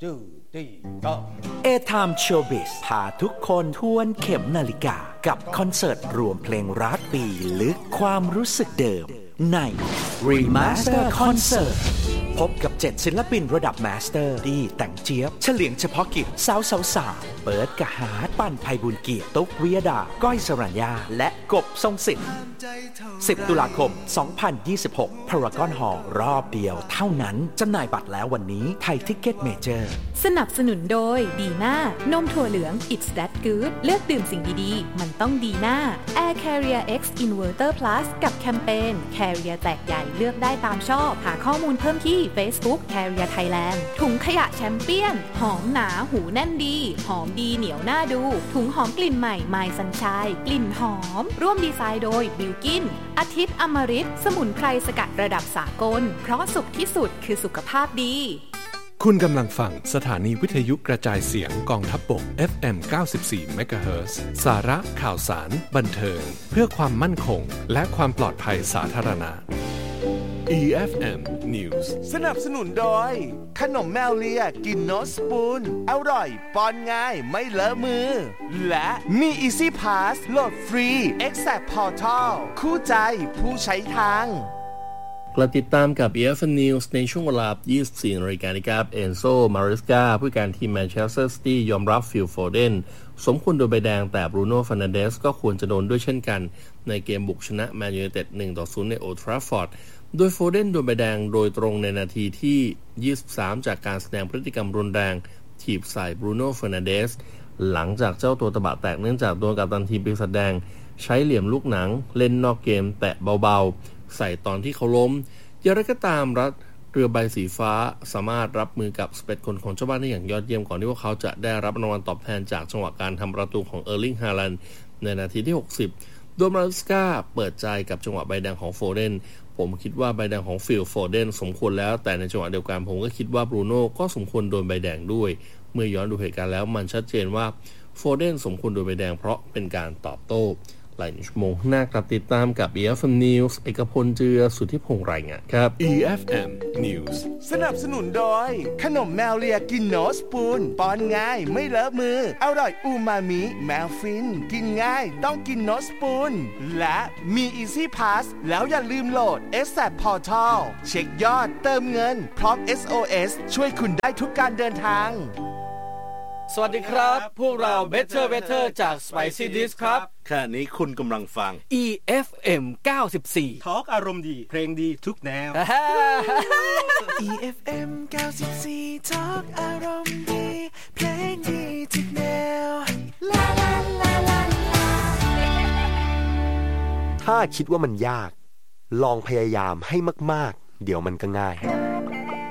2 3 go A-Time Showbiz พาทุกคนทวนเข็มนาฬิกากับคอนเสิร์ตรวมเพลงรักปีลึกความรู้สึกเดิมใน Remaster Concert พบกับ7ศิลปินระดับมาสเตอร์ดีแต่งเจี๊ยบเฉลียงเฉพาะกิจสาวเปิดกะหาปั่นไพบุญเกียรติตุ๊กวิยดาก้อยสรัญญาและกบทรงสิทธิ์10 ตุลาคม 2026 Paragon Hall รอบเดียวเท่านั้นจำหน่ายบัตรแล้ววันนี้ไทยทิกเก็ตเมเจอร์สนับสนุนโดยดีน่านมถั่วเหลือง It's That Good เลือกดื่มสิ่งดีๆมันต้องดีน่า Air Carrier X Inverter Plus กับแคมเปญ Carrier แตกใหญ่เลือกได้ตามชอบหาข้อมูลเพิ่มที่ Facebook Carrier Thailand ถุงขยะแชมเปี้ยนหอมหนาหูแน่นดีหอมดีเหนียวน่าดูถุงหอมกลิ่นใหม่ My Sunshine กลิ่นหอมร่วมดีไซน์โดยบิลกินอาทิตย์อมฤตสมุนไพรสกัดระดับสากลเพราะสุขที่สุดคือสุขภาพดีคุณกำลังฟังสถานีวิทยุกระจายเสียงกองทัพบก FM 94 MHz สาระข่าวสารบันเทิงเพื่อความมั่นคงและความปลอดภัยสาธารณะ EFM News สนับสนุนโดยขนมแมวเลียกินโนสปูนอร่อยป้อนง่ายไม่เลอะมือและมี Easy Pass โหลดฟรี Exact Portal คู่ใจผู้ใช้ทางกลับติดตามกับ EFM News ในช่วงเวลา 24 นาฬิกานะครับเอนโซ มาริสกาผู้การทีมแมนเชสเตอร์ซิตี้ยอมรับฟิล โฟเดนสมควรโดนใบแดงแต่บรูโน่ ฟาร์นันเดสก็ควรจะโดนด้วยเช่นกันในเกมบุกชนะแมนยูไนเต็ด 1-0 ในโอลด์แทราฟฟอร์ดโดยโฟเดนโดนใบแดงโดยตรงในนาทีที่ 23 จากการแสดงพฤติกรรมรุนแรงถีบใส่บรูโน่ ฟาร์นันเดสหลังจากเจ้าตัวตะบะแตกเนื่องจากโดนกัปตันทีมปีศาจแดงใช้เหลี่ยมลูกหนังเล่นนอกเกมแตะเบาๆใส่ตอนที่เขาล้มอย่างไรก็ตามรัฐเรือใบสีฟ้าสามารถรับมือกับ11 คนของเจ้าบ้านได้อย่างยอดเยี่ยมก่อนที่พวกเขาจะได้รับรางวัลตอบแทนจากจังหวะการทำประตูของเออร์ลิง ฮาแลนด์ในนาทีที่ 60 โดยมาริสกาเปิดใจกับจังหวะใบแดงของโฟเดนผมคิดว่าใบแดงของฟิล โฟเดนสมควรแล้วแต่ในจังหวะเดียวกันผมก็คิดว่าบรูโน่ก็สมควรโดนใบแดงด้วยเมื่อย้อนดูเหตุการณ์แล้วมันชัดเจนว่าโฟเดนสมควรโดนใบแดงเพราะเป็นการตอบโต้หลายชั่วโมงหน้ากลับติดตามกับ EFM News เอกพลเจือสุทธิพงษ์รายงานครับ EFM News สนับสนุนโดยขนมแมวเลียกินโนสปูนป้อนง่ายไม่เลอะมืออร่อยอูมามิแมวฟินกินง่ายต้องกินโนสปูนและมี Easy Pass แล้วอย่าลืมโหลด Exact Portal เช็คยอดเติมเงินพร้อม SOS ช่วยคุณได้ทุกการเดินทางสวัสดีครับพวกเรา Better จาก Spicy Dish ครับขณะนี้คุณกำลังฟัง EFM 94 ทอล์กอารมณ์ดีเพลงดีทุกแนว EFM 94 ทอล์กอารมณ์ดีเพลงดีทุกแนวลาลาลาลาถ้าคิดว่ามันยากลองพยายามให้มากๆเดี๋ยวมันก็ง่าย